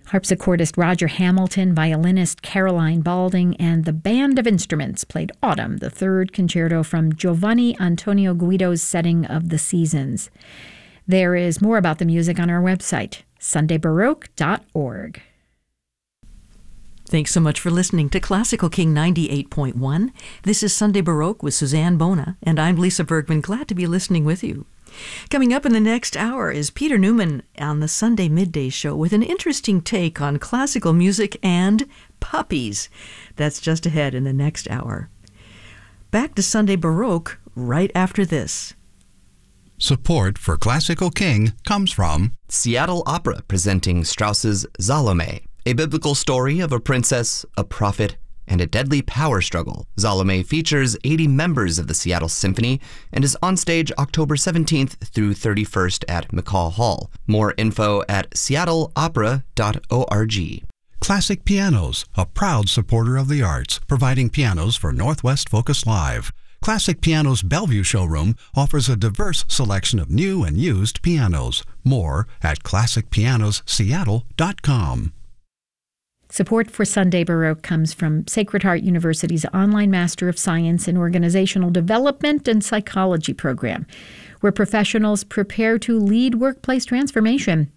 Harpsichordist Roger Hamilton, violinist Caroline Balding, and the Band of Instruments played Autumn, the third concerto from Giovanni Antonio Guido's setting of The Seasons. There is more about the music on our website, sundaybaroque.org. Thanks so much for listening to Classical King 98.1. This is Sunday Baroque with Suzanne Bona, and I'm Lisa Bergman. Glad to be listening with you. Coming up in the next hour is Peter Newman on the Sunday Midday Show with an interesting take on classical music and puppies. That's just ahead in the next hour. Back to Sunday Baroque right after this. Support for Classical King comes from Seattle Opera presenting Strauss's Salome, a biblical story of a princess, a prophet, and a deadly power struggle. Salome features 80 members of the Seattle Symphony and is on stage October 17th through 31st at McCaw Hall. More info at seattleopera.org. Classic Pianos, a proud supporter of the arts, providing pianos for Northwest Focus Live. Classic Pianos Bellevue Showroom offers a diverse selection of new and used pianos. More at classicpianosseattle.com. Support for Sunday Baroque comes from Sacred Heart University's online Master of Science in Organizational Development and Psychology program, where professionals prepare to lead workplace transformation.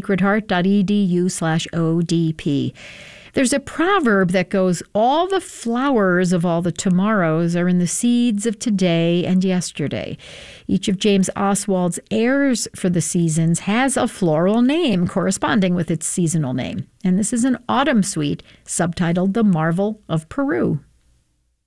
sacredheart.edu/ODP. There's a proverb that goes, all the flowers of all the tomorrows are in the seeds of today and yesterday. Each of James Oswald's airs for the seasons has a floral name corresponding with its seasonal name. And this is an autumn suite subtitled The Marvel of Peru.